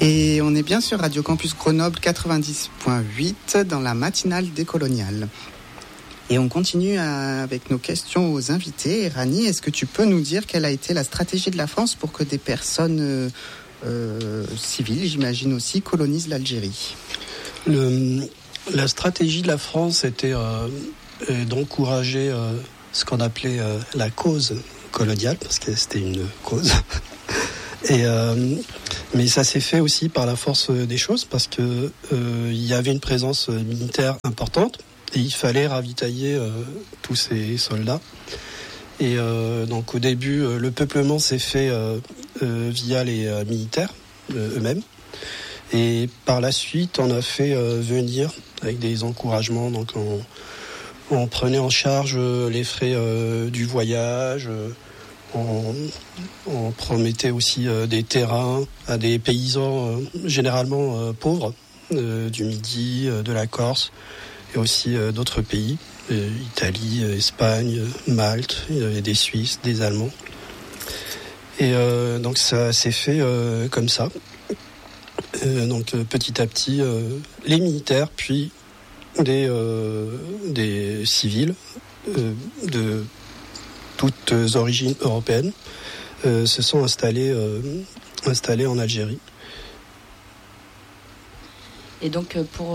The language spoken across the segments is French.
Et on est bien sur Radio Campus Grenoble 90.8 dans la matinale décoloniale. Et on continue avec nos questions aux invités. Rani, est-ce que tu peux nous dire quelle a été la stratégie de la France pour que des personnes civiles, j'imagine aussi, colonisent l'Algérie ? La stratégie de la France était d'encourager ce qu'on appelait la cause coloniale, parce que c'était une cause. Mais ça s'est fait aussi par la force des choses, parce que il y avait une présence militaire importante et il fallait ravitailler tous ces soldats. Et donc au début, le peuplement s'est fait via les militaires eux-mêmes. Et par la suite, on a fait venir avec des encouragements. Donc on prenait en charge les frais du voyage. On promettait aussi des terrains à des paysans généralement pauvres du Midi, de la Corse et aussi d'autres pays, Italie, Espagne, Malte, il y avait des Suisses, des Allemands. Et donc ça s'est fait comme ça. Donc petit à petit, les militaires, puis des civils de toutes origines européennes se sont installés en Algérie. Et donc pour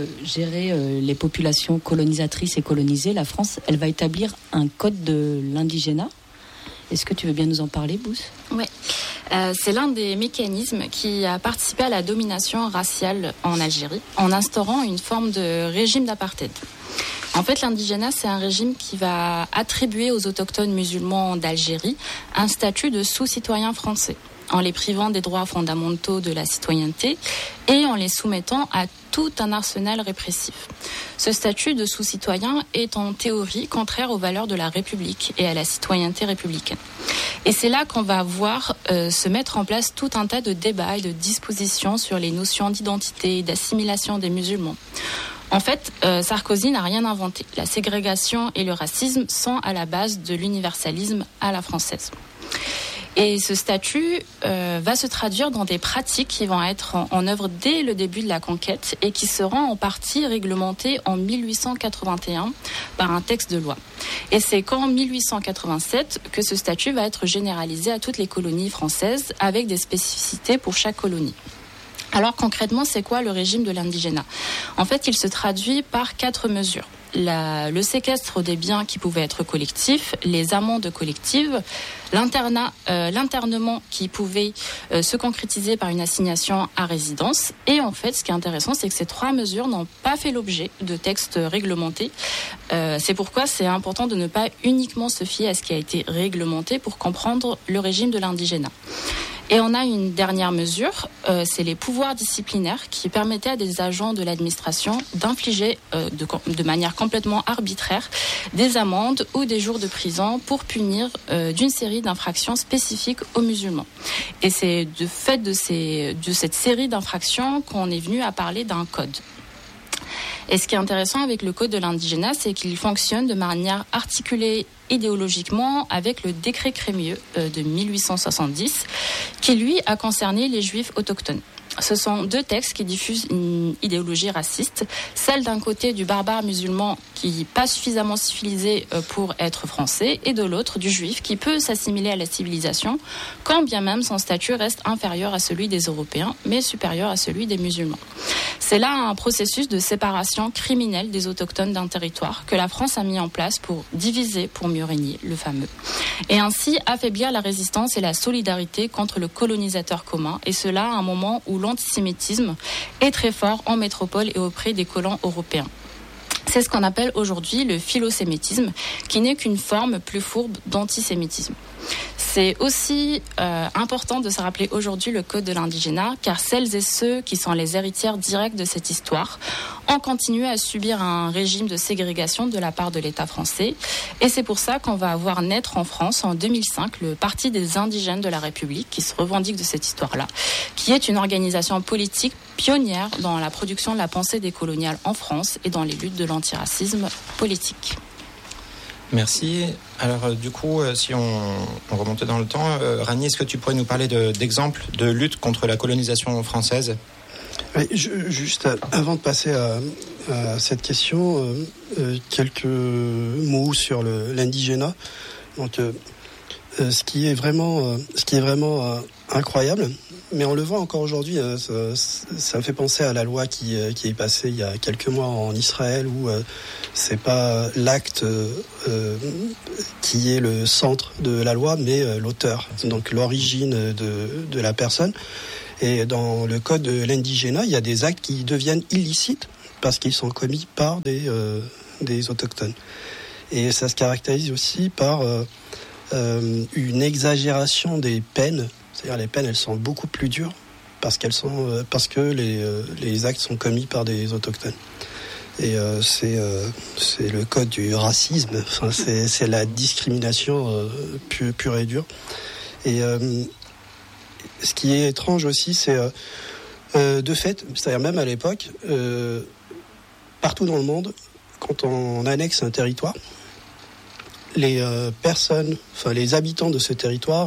gérer les populations colonisatrices et colonisées, la France, elle va établir un code de l'indigénat. Est-ce que tu veux bien nous en parler, Bous ? Oui, c'est l'un des mécanismes qui a participé à la domination raciale en Algérie en instaurant une forme de régime d'apartheid. En fait, l'indigénat, c'est un régime qui va attribuer aux autochtones musulmans d'Algérie un statut de sous-citoyen français, en les privant des droits fondamentaux de la citoyenneté et en les soumettant à tout un arsenal répressif. Ce statut de sous-citoyen est en théorie contraire aux valeurs de la République et à la citoyenneté républicaine. Et c'est là qu'on va voir se mettre en place tout un tas de débats et de dispositions sur les notions d'identité et d'assimilation des musulmans. En fait, Sarkozy n'a rien inventé. La ségrégation et le racisme sont à la base de l'universalisme à la française. Et ce statut va se traduire dans des pratiques qui vont être en œuvre dès le début de la conquête et qui seront en partie réglementées en 1881 par un texte de loi. Et c'est qu'en 1887 que ce statut va être généralisé à toutes les colonies françaises avec des spécificités pour chaque colonie. Alors concrètement, c'est quoi le régime de l'indigénat ? En fait, il se traduit par 4 mesures. Le séquestre des biens qui pouvaient être collectifs, les amendes collectives, l'internement qui pouvait se concrétiser par une assignation à résidence. Et en fait, ce qui est intéressant, c'est que ces 3 mesures n'ont pas fait l'objet de textes réglementés. C'est pourquoi c'est important de ne pas uniquement se fier à ce qui a été réglementé pour comprendre le régime de l'indigénat. Et on a une dernière mesure, c'est les pouvoirs disciplinaires qui permettaient à des agents de l'administration d'infliger de manière complètement arbitraire des amendes ou des jours de prison pour punir d'une série d'infractions spécifiques aux musulmans. Et c'est de fait de cette série d'infractions qu'on est venu à parler d'un code. Et ce qui est intéressant avec le code de l'indigénat, c'est qu'il fonctionne de manière articulée idéologiquement avec le décret Crémieux de 1870, qui lui a concerné les juifs autochtones. Ce sont 2 textes qui diffusent une idéologie raciste, celle d'un côté du barbare musulman qui n'est pas suffisamment civilisé pour être français, et de l'autre du juif qui peut s'assimiler à la civilisation, quand bien même son statut reste inférieur à celui des Européens, mais supérieur à celui des musulmans. C'est là un processus de séparation criminelle des autochtones d'un territoire que la France a mis en place pour diviser, pour mieux régner, le fameux. Et ainsi affaiblir la résistance et la solidarité contre le colonisateur commun, et cela à un moment où l'antisémitisme est très fort en métropole et auprès des colons européens. C'est ce qu'on appelle aujourd'hui le philosémitisme, qui n'est qu'une forme plus fourbe d'antisémitisme. C'est aussi important de se rappeler aujourd'hui le code de l'indigénat, car celles et ceux qui sont les héritières directes de cette histoire ont continué à subir un régime de ségrégation de la part de l'État français. Et c'est pour ça qu'on va avoir naître en France, en 2005, le Parti des indigènes de la République, qui se revendique de cette histoire-là, qui est une organisation politique pionnière dans la production de la pensée décoloniale en France et dans les luttes de l'antiracisme politique. Merci. Alors du coup, si on remontait dans le temps, Rani, est-ce que tu pourrais nous parler d'exemples de lutte contre la colonisation française ? Oui, juste avant de passer à cette question, quelques mots sur l'indigénat. Donc, ce qui est vraiment incroyable, mais on le voit encore aujourd'hui, ça me fait penser à la loi qui est passée il y a quelques mois en Israël, où c'est pas l'acte qui est le centre de la loi, mais l'auteur, donc l'origine de la personne. Et dans le code de l'indigénat, il y a des actes qui deviennent illicites parce qu'ils sont commis par des autochtones. Et ça se caractérise aussi par une exagération des peines. C'est-à-dire les peines, elles sont beaucoup plus dures parce que les actes sont commis par des autochtones. Et c'est le code du racisme. Enfin, c'est la discrimination pure et dure. Et ce qui est étrange aussi, c'est de fait, c'est-à-dire même à l'époque, partout dans le monde, quand on annexe un territoire, les les habitants de ce territoire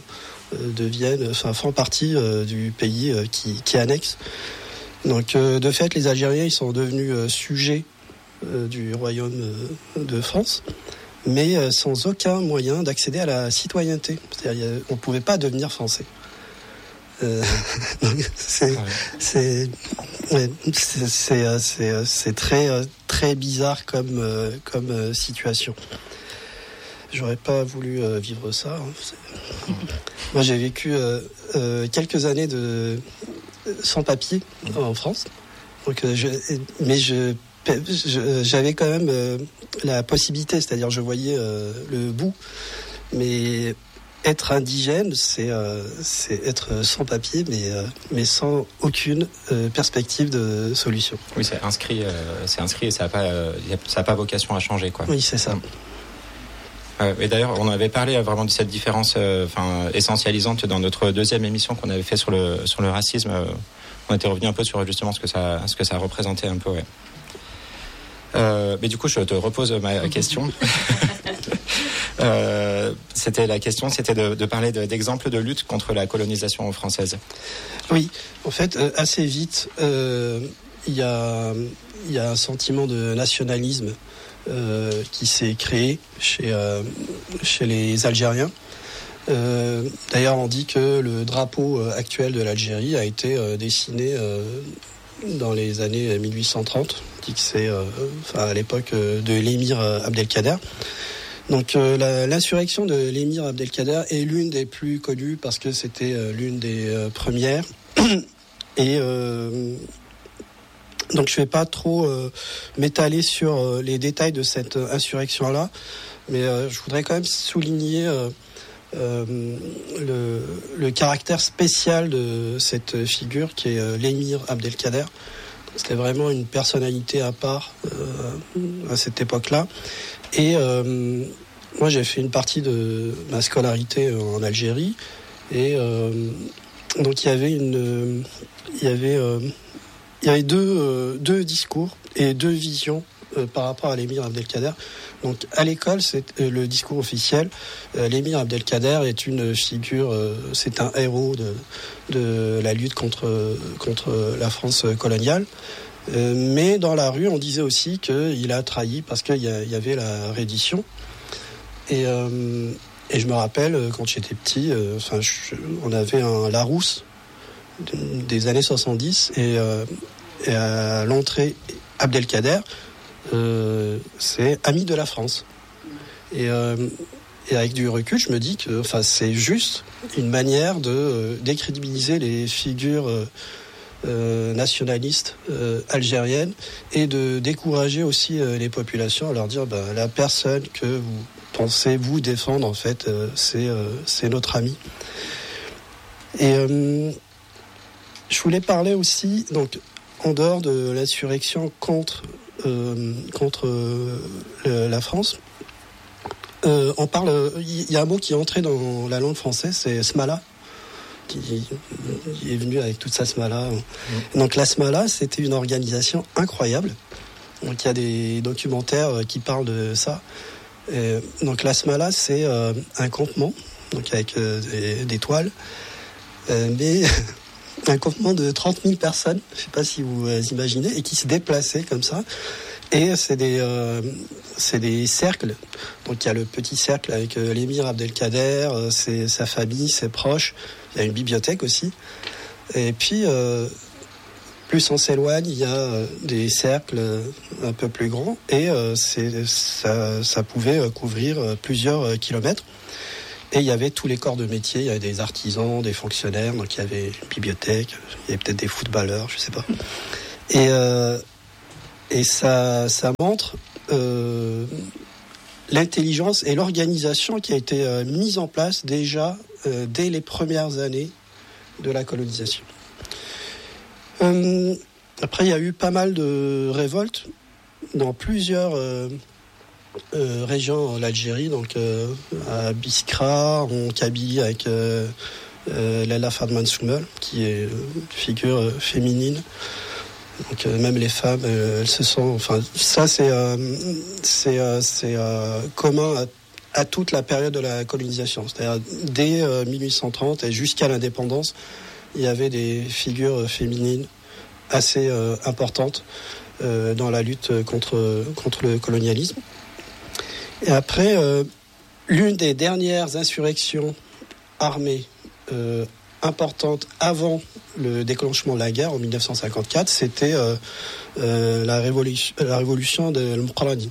font partie du pays qui annexe. Donc de fait, les Algériens, ils sont devenus sujets du royaume de France, mais sans aucun moyen d'accéder à la citoyenneté. C'est-à-dire, on ne pouvait pas devenir français. C'est très bizarre comme situation. J'aurais pas voulu vivre ça. Moi, j'ai vécu quelques années sans papier en France. Donc, j'avais quand même la possibilité, c'est-à-dire je voyais le bout, mais être indigène, c'est être sans papier, mais sans aucune perspective de solution. Oui, c'est inscrit et ça n'a pas vocation à changer, quoi. Oui, c'est ça. Et d'ailleurs, on avait parlé vraiment de cette différence essentialisante dans notre deuxième émission qu'on avait fait sur le racisme. On était revenu un peu sur justement ce que ça représentait un peu. Ouais. Mais du coup, je te repose ma question. La question, c'était de parler d'exemples de lutte contre la colonisation française. Oui, en fait, assez vite, il y a un sentiment de nationalisme qui s'est créé chez les Algériens. D'ailleurs, on dit que le drapeau actuel de l'Algérie a été dessiné dans les années 1830. On dit que c'est à l'époque de l'émir Abdelkader. Donc l'insurrection de l'émir Abdelkader est l'une des plus connues parce que c'était l'une des premières. Et donc je ne vais pas trop m'étaler sur les détails de cette insurrection-là, mais je voudrais quand même souligner le caractère spécial de cette figure qui est l'émir Abdelkader. C'était vraiment une personnalité à part à cette époque-là. Et moi, j'ai fait une partie de ma scolarité en Algérie. Et donc, il y avait deux discours et deux visions par rapport à l'émir Abdelkader. Donc, à l'école, c'est le discours officiel. L'émir Abdelkader est une figure, c'est un héros de la lutte contre la France coloniale. Mais dans la rue, on disait aussi qu'il a trahi parce qu'il y avait la reddition. Et je me rappelle, quand j'étais petit, on avait un Larousse des années 70 et à l'entrée, Abdelkader, c'est ami de la France. Et avec du recul, je me dis que c'est juste une manière de décrédibiliser les figures nationalistes algériennes et de décourager aussi les populations à leur dire la personne que vous pensez vous défendre en fait c'est notre ami. Et je voulais parler aussi donc en dehors de l'insurrection contre la France. On parle, il y a un mot qui est entré dans la langue française, c'est Smala, qui est venu avec toute sa Smala. Donc la Smala, c'était une organisation incroyable. Donc il y a des documentaires qui parlent de ça. Donc la Smala, c'est un campement, donc avec des toiles, mais un campement de 30 000 personnes, je ne sais pas si vous imaginez, et qui se déplaçaient comme ça. Et c'est des cercles. Donc il y a le petit cercle avec l'émir Abdelkader, sa famille, ses proches. Il y a une bibliothèque aussi. Et puis, plus on s'éloigne, il y a des cercles un peu plus grands. Et ça pouvait couvrir plusieurs kilomètres. Et il y avait tous les corps de métier. Il y avait des artisans, des fonctionnaires. Donc il y avait une bibliothèque. Il y avait peut-être des footballeurs, je ne sais pas. Et ça montre l'intelligence et l'organisation qui a été mise en place déjà dès les premières années de la colonisation. Après, il y a eu pas mal de révoltes dans plusieurs régions d'Algérie, donc à Biskra, en Kabylie, avec Lalla Fadman Soumel, qui est une figure féminine. Donc même les femmes, elles se sont. Enfin, ça c'est commun à toute la période de la colonisation. C'est-à-dire dès 1830 et jusqu'à l'indépendance, il y avait des figures féminines assez importantes dans la lutte contre le colonialisme. Et après, l'une des dernières insurrections armées importante avant le déclenchement de la guerre en 1954, c'était la révolution de l'Mqarani.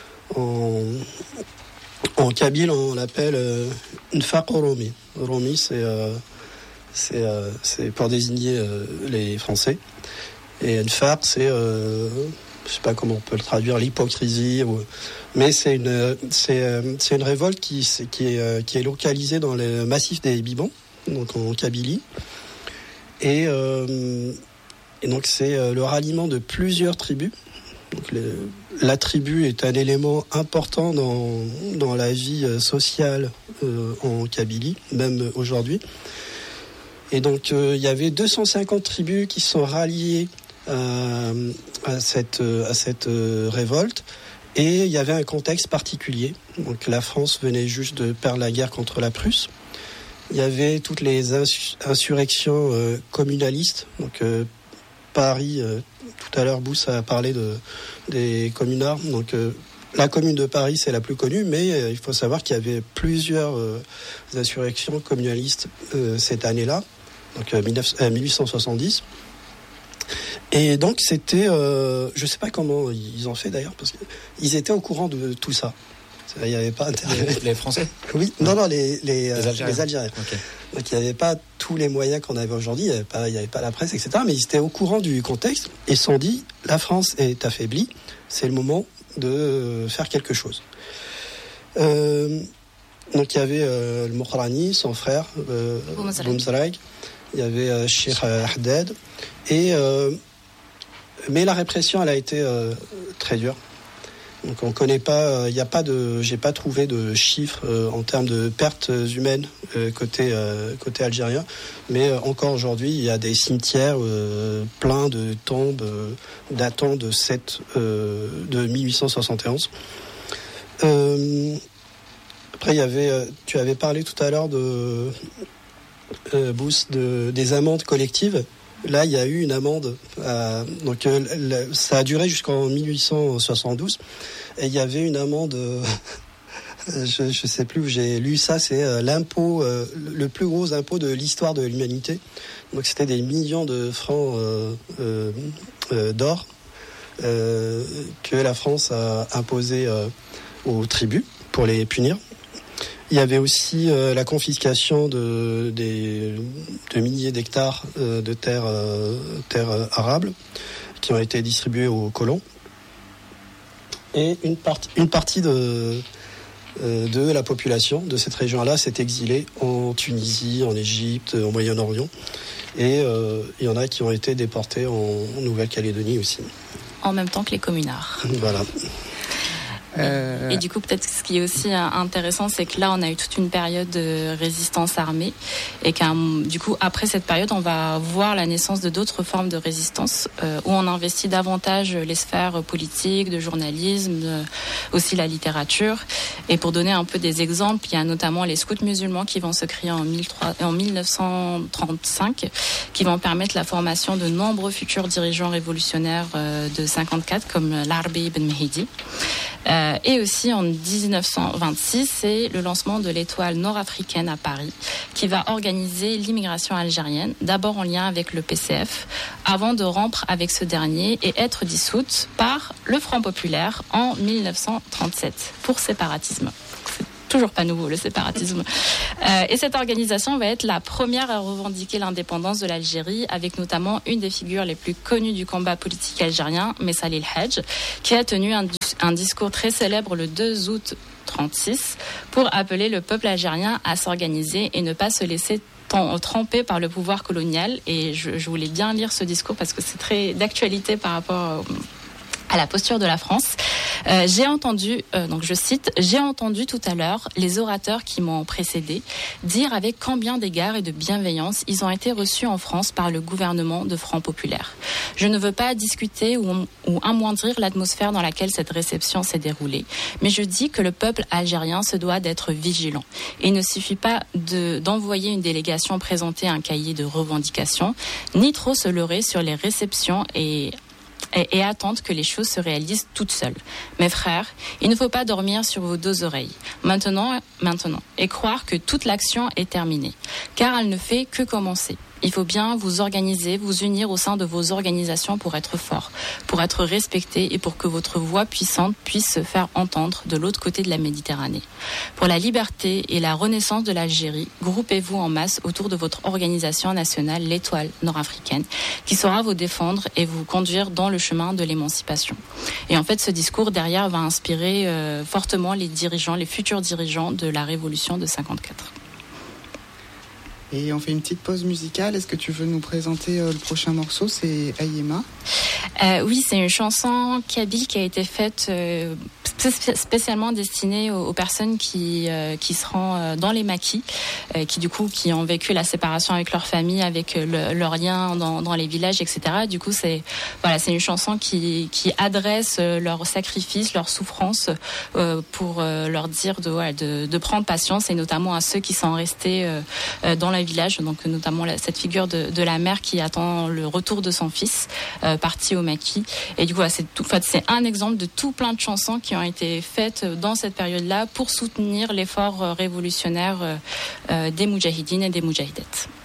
En kabyle, on l'appelle Nfaq Romi. Romi, c'est pour désigner les Français. Et Nfaq, c'est, je sais pas comment on peut le traduire, l'hypocrisie. Mais c'est une révolte qui est localisée dans le massif des Bibans, donc en Kabylie, et donc c'est le ralliement de plusieurs tribus. Donc la tribu est un élément important dans la vie sociale en Kabylie, même aujourd'hui. Et donc il y avait 250 tribus qui sont ralliées à cette révolte. Et il y avait un contexte particulier. Donc la France venait juste de perdre la guerre contre la Prusse. Il y avait toutes les insurrections communalistes. Donc Paris, tout à l'heure Bous a parlé des communards. Donc la commune de Paris, c'est la plus connue, mais il faut savoir qu'il y avait plusieurs insurrections communalistes cette année-là, donc 1870. Et donc c'était, je ne sais pas comment ils ont fait d'ailleurs, parce qu'ils étaient au courant de tout ça. Il n'y avait pas Internet. Les Français ? Oui, non, les Algériens. Okay. Donc il n'y avait pas tous les moyens qu'on avait aujourd'hui, il n'y avait pas la presse, etc. Mais ils étaient au courant du contexte et se sont dit, la France est affaiblie, c'est le moment de faire quelque chose. Donc il y avait le Mqarani, son frère, Boumzraïg, il y avait Cheikh Haddad, mais la répression, elle a été très dure. Donc on connaît pas, j'ai pas trouvé de chiffres en termes de pertes humaines côté algérien, mais encore aujourd'hui il y a des cimetières pleins de tombes datant de 1871. Après tu avais parlé tout à l'heure de Bous, des amendes collectives. Là, il y a eu une amende. Donc, ça a duré jusqu'en 1872. Et il y avait une amende. Je ne sais plus où j'ai lu ça. C'est l'impôt, le plus gros impôt de l'histoire de l'humanité. Donc, c'était des millions de francs d'or que la France a imposé aux tribus pour les punir. Il y avait aussi la confiscation de milliers d'hectares de terres arables qui ont été distribuées aux colons. Et une partie de la population de cette région-là s'est exilée en Tunisie, en Égypte, au Moyen-Orient. Et il y en a qui ont été déportés en Nouvelle-Calédonie aussi. En même temps que les communards. Voilà. Et du coup, peut-être ce qui est aussi intéressant, c'est que là, on a eu toute une période de résistance armée et du coup, après cette période, on va voir la naissance de d'autres formes de résistance où on investit davantage les sphères politiques, de journalisme, aussi la littérature. Et pour donner un peu des exemples, il y a notamment les scouts musulmans qui vont se créer en 1935, qui vont permettre la formation de nombreux futurs dirigeants révolutionnaires de 54, comme l'Arbi ibn Mehdi. Et aussi en 1926, c'est le lancement de l'étoile nord-africaine à Paris, qui va organiser l'immigration algérienne, d'abord en lien avec le PCF, avant de rompre avec ce dernier et être dissoute par le Front populaire en 1937 pour séparatisme. Toujours pas nouveau, le séparatisme. Et cette organisation va être la première à revendiquer l'indépendance de l'Algérie, avec notamment une des figures les plus connues du combat politique algérien, Messa El Hadj, qui a tenu un discours très célèbre le 2 août 1936 pour appeler le peuple algérien à s'organiser et ne pas se laisser trempé par le pouvoir colonial. Et je voulais bien lire ce discours parce que c'est très d'actualité par rapport à la posture de la France. J'ai entendu, donc je cite, « J'ai entendu tout à l'heure les orateurs qui m'ont précédé dire avec combien d'égard et de bienveillance ils ont été reçus en France par le gouvernement de Front populaire. Je ne veux pas discuter ou amoindrir l'atmosphère dans laquelle cette réception s'est déroulée, mais je dis que le peuple algérien se doit d'être vigilant. Il ne suffit pas d'envoyer une délégation présenter un cahier de revendications, ni trop se leurrer sur les réceptions et attendre que les choses se réalisent toutes seules. Mes frères, il ne faut pas dormir sur vos deux oreilles. Maintenant, et croire que toute l'action est terminée, car elle ne fait que commencer. Il faut bien vous organiser, vous unir au sein de vos organisations pour être fort, pour être respecté et pour que votre voix puissante puisse se faire entendre de l'autre côté de la Méditerranée. Pour la liberté et la renaissance de l'Algérie, groupez-vous en masse autour de votre organisation nationale, l'Étoile nord-africaine, qui saura vous défendre et vous conduire dans le chemin de l'émancipation. Et en fait, ce discours derrière va inspirer fortement les futurs dirigeants de la Révolution de 54. Et on fait une petite pause musicale. Est-ce que tu veux nous présenter le prochain morceau? C'est Ayema. Oui, c'est une chanson kabyle qui a été faite spécialement destinée aux personnes qui se rendent dans les maquis, qui ont vécu la séparation avec leur famille, avec leurs liens dans les villages, etc. Du coup, c'est une chanson qui adresse leurs sacrifices, leurs souffrances, pour leur dire de prendre patience, et notamment à ceux qui sont restés dans les villages, donc notamment cette figure de la mère qui attend le retour de son fils parti au maquis. Et du coup, c'est un exemple de tout plein de chansons qui ont été faites dans cette période-là pour soutenir l'effort révolutionnaire des moudjahidines et des moudjahidettes.